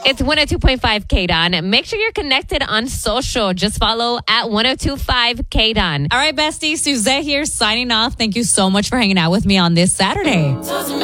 It's 102.5 KDON. Make sure you're connected on social. Just follow at 102.5 KDON. All right, bestie. Suzette here signing off. Thank you so much for hanging out with me on this Saturday.